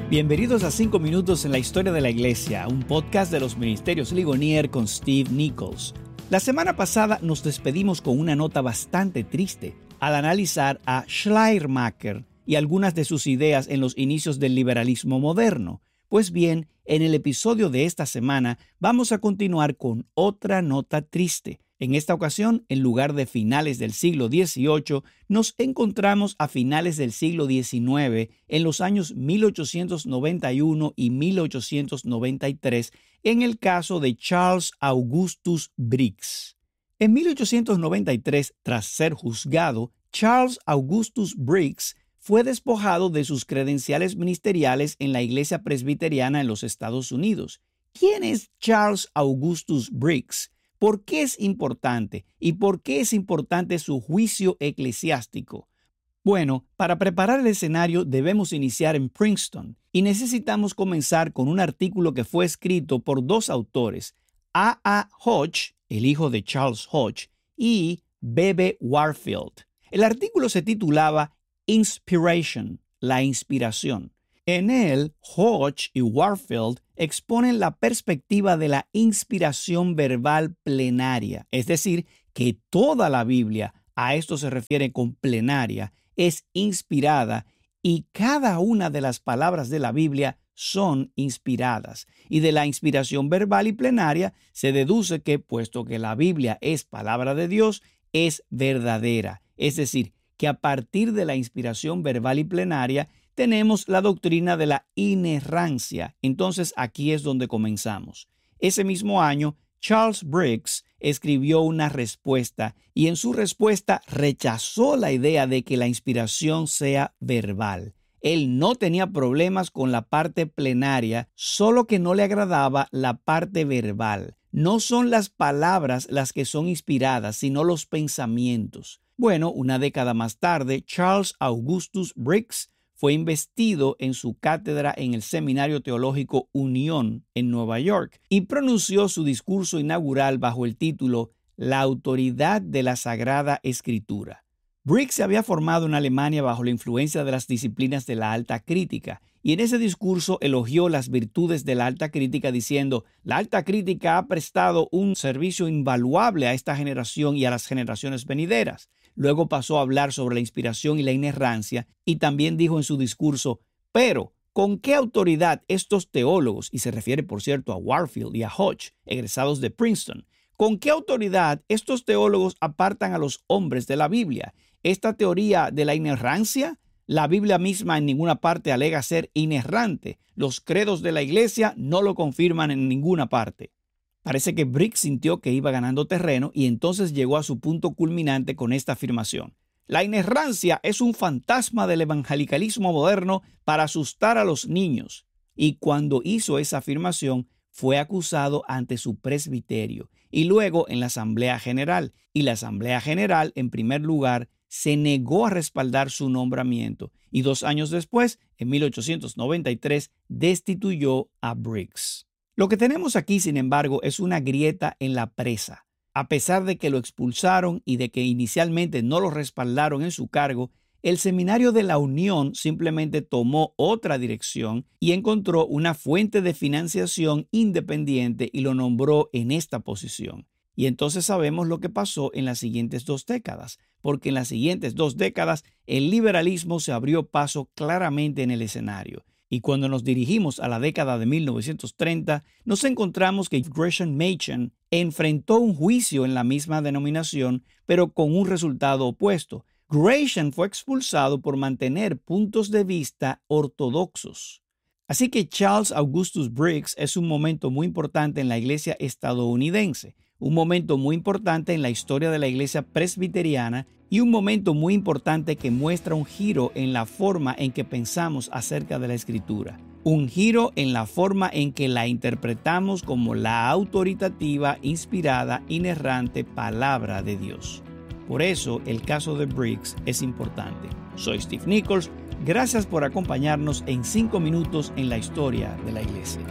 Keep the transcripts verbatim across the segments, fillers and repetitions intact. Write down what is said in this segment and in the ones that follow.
Bienvenidos a cinco minutos en la historia de la iglesia, un podcast de los Ministerios Ligonier con Steve Nichols. La semana pasada nos despedimos con una nota bastante triste al analizar a Schleiermacher y algunas de sus ideas en los inicios del liberalismo moderno. Pues bien, en el episodio de esta semana vamos a continuar con otra nota triste. En esta ocasión, en lugar de finales del siglo dieciocho, nos encontramos a finales del siglo diecinueve, en los años mil ochocientos noventa y uno y mil ochocientos noventa y tres, en el caso de Charles Augustus Briggs. En mil ochocientos noventa y tres, tras ser juzgado, Charles Augustus Briggs fue despojado de sus credenciales ministeriales en la Iglesia Presbiteriana en los Estados Unidos. ¿Quién es Charles Augustus Briggs? ¿Por qué es importante? ¿Y por qué es importante su juicio eclesiástico? Bueno, para preparar el escenario debemos iniciar en Princeton y necesitamos comenzar con un artículo que fue escrito por dos autores, A A Hodge, el hijo de Charles Hodge, y B B Warfield. El artículo se titulaba Inspiration, la inspiración. En él, Hodge y Warfield exponen la perspectiva de la inspiración verbal plenaria, es decir, que toda la Biblia, a esto se refiere con plenaria, es inspirada y cada una de las palabras de la Biblia son inspiradas. Y de la inspiración verbal y plenaria se deduce que, puesto que la Biblia es palabra de Dios, es verdadera, es decir, que a partir de la inspiración verbal y plenaria tenemos la doctrina de la inerrancia. Entonces aquí es donde comenzamos. Ese mismo año, Charles Briggs escribió una respuesta y en su respuesta rechazó la idea de que la inspiración sea verbal. Él no tenía problemas con la parte plenaria, solo que no le agradaba la parte verbal. No son las palabras las que son inspiradas, sino los pensamientos. Bueno, una década más tarde, Charles Augustus Briggs fue investido en su cátedra en el Seminario Teológico Unión en Nueva York y pronunció su discurso inaugural bajo el título La autoridad de la Sagrada Escritura. Briggs se había formado en Alemania bajo la influencia de las disciplinas de la alta crítica y en ese discurso elogió las virtudes de la alta crítica diciendo: la alta crítica ha prestado un servicio invaluable a esta generación y a las generaciones venideras. Luego pasó a hablar sobre la inspiración y la inerrancia y también dijo en su discurso: pero, ¿con qué autoridad estos teólogos, y se refiere por cierto a Warfield y a Hodge, egresados de Princeton, con qué autoridad estos teólogos apartan a los hombres de la Biblia? Esta teoría de la inerrancia, la Biblia misma en ninguna parte alega ser inerrante. Los credos de la iglesia no lo confirman en ninguna parte. Parece que Briggs sintió que iba ganando terreno y entonces llegó a su punto culminante con esta afirmación: la inerrancia es un fantasma del evangelicalismo moderno para asustar a los niños. Y cuando hizo esa afirmación, fue acusado ante su presbiterio y luego en la Asamblea General. Y la Asamblea General, en primer lugar, se negó a respaldar su nombramiento y dos años después, en mil ochocientos noventa y tres, destituyó a Briggs. Lo que tenemos aquí, sin embargo, es una grieta en la presa. A pesar de que lo expulsaron y de que inicialmente no lo respaldaron en su cargo, el Seminario de la Unión simplemente tomó otra dirección y encontró una fuente de financiación independiente y lo nombró en esta posición. Y entonces sabemos lo que pasó en las siguientes dos décadas, porque en las siguientes dos décadas el liberalismo se abrió paso claramente en el escenario. Y cuando nos dirigimos a la década de mil novecientos treinta, nos encontramos que Gresham Machen enfrentó un juicio en la misma denominación, pero con un resultado opuesto. Gresham fue expulsado por mantener puntos de vista ortodoxos. Así que Charles Augustus Briggs es un momento muy importante en la iglesia estadounidense, un momento muy importante en la historia de la iglesia presbiteriana y un momento muy importante que muestra un giro en la forma en que pensamos acerca de la Escritura. Un giro en la forma en que la interpretamos como la autoritativa, inspirada, inerrante palabra de Dios. Por eso, el caso de Briggs es importante. Soy Steve Nichols. Gracias por acompañarnos en cinco minutos en la historia de la iglesia.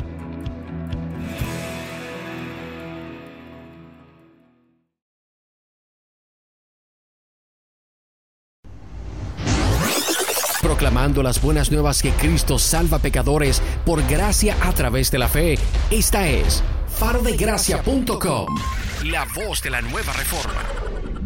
proclamando las buenas nuevas que Cristo salva pecadores por gracia a través de la fe. Esta es faro de gracia punto com, la voz de la nueva reforma.